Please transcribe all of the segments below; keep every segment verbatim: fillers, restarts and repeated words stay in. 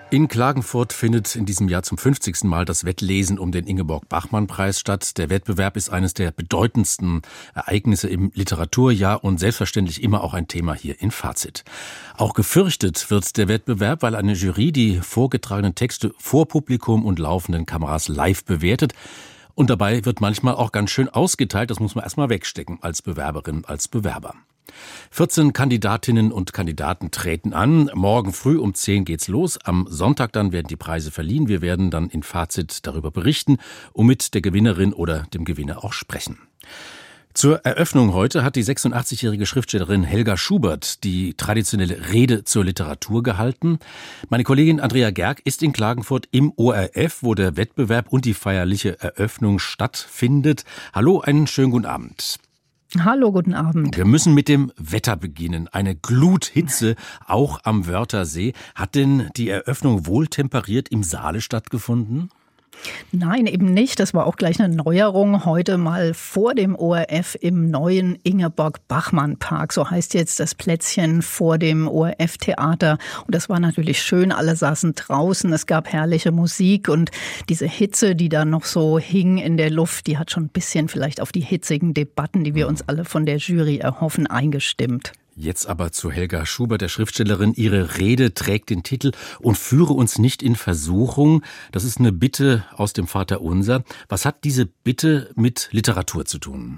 In Klagenfurt findet in diesem Jahr zum fünfzigsten Mal das Wettlesen um den Ingeborg-Bachmann-Preis statt. Der Wettbewerb ist eines der bedeutendsten Ereignisse im Literaturjahr und selbstverständlich immer auch ein Thema hier in Fazit. Auch gefürchtet wird der Wettbewerb, weil eine Jury die vorgetragenen Texte vor Publikum und laufenden Kameras live bewertet. Und dabei wird manchmal auch ganz schön ausgeteilt. Das muss man erstmal wegstecken als Bewerberin, als Bewerber. vierzehn Kandidatinnen und Kandidaten treten an. Morgen früh um zehn geht's los. Am Sonntag dann werden die Preise verliehen. Wir werden dann in Fazit darüber berichten und mit der Gewinnerin oder dem Gewinner auch sprechen. Zur Eröffnung heute hat die sechsundachtzigjährige Schriftstellerin Helga Schubert die traditionelle Rede zur Literatur gehalten. Meine Kollegin Andrea Gerg ist in Klagenfurt im O R F, wo der Wettbewerb und die feierliche Eröffnung stattfindet. Hallo, einen schönen guten Abend. Hallo, guten Abend. Wir müssen mit dem Wetter beginnen. Eine Gluthitze, auch am Wörthersee. Hat denn die Eröffnung wohltemperiert im Saale stattgefunden? Nein, eben nicht. Das war auch gleich eine Neuerung. Heute mal vor dem O R F im neuen Ingeborg-Bachmann-Park. So heißt jetzt das Plätzchen vor dem O R F-Theater. Und das war natürlich schön. Alle saßen draußen. Es gab herrliche Musik. Und diese Hitze, die da noch so hing in der Luft, die hat schon ein bisschen vielleicht auf die hitzigen Debatten, die wir uns alle von der Jury erhoffen, eingestimmt. Jetzt aber zu Helga Schubert, der Schriftstellerin. Ihre Rede trägt den Titel "Und führe uns nicht in Versuchung". Das ist eine Bitte aus dem Vaterunser. Was hat diese Bitte mit Literatur zu tun?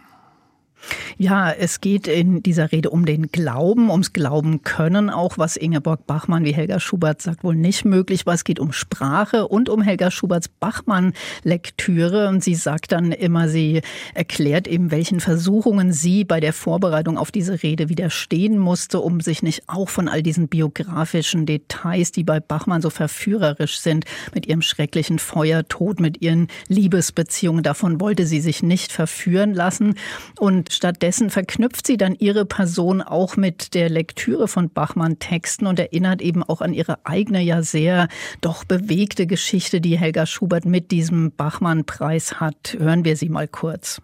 Ja, es geht in dieser Rede um den Glauben, ums Glauben können, auch was Ingeborg Bachmann, wie Helga Schubert sagt, wohl nicht möglich war. Es geht um Sprache und um Helga Schuberts Bachmann-Lektüre. Und sie sagt dann immer, sie erklärt eben, welchen Versuchungen sie bei der Vorbereitung auf diese Rede widerstehen musste, um sich nicht auch von all diesen biografischen Details, die bei Bachmann so verführerisch sind, mit ihrem schrecklichen Feuertod, mit ihren Liebesbeziehungen, davon wollte sie sich nicht verführen lassen. Und stattdessen verknüpft sie dann ihre Person auch mit der Lektüre von Bachmann-Texten und erinnert eben auch an ihre eigene, ja sehr doch bewegte Geschichte, die Helga Schubert mit diesem Bachmann-Preis hat. Hören wir sie mal kurz.